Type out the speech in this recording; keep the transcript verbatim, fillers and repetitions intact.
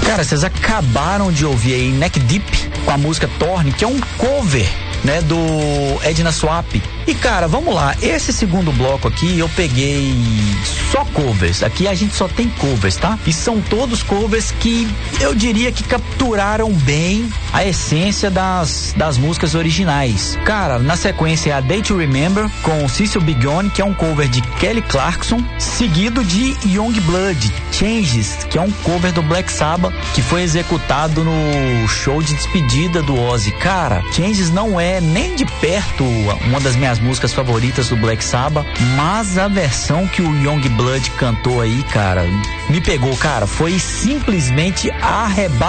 Cara, vocês acabaram de ouvir aí Neck Deep com a música Torne, que é um cover, né, do Edna Swap. E cara, vamos lá, esse segundo bloco aqui eu peguei só covers, aqui a gente só tem covers, tá? E são todos covers que eu diria que capturaram bem a essência das, das músicas originais. Cara, na sequência é a Day to Remember com Cecil Bigione, que é um cover de Kelly Clarkson, seguido de Youngblood, Changes, que é um cover do Black Sabbath, que foi executado no show de despedida do Ozzy. Cara, Changes não é nem de perto uma das minhas músicas favoritas do Black Sabbath, mas a versão que o Youngblood cantou aí, cara, me pegou, cara, foi simplesmente arrebatador.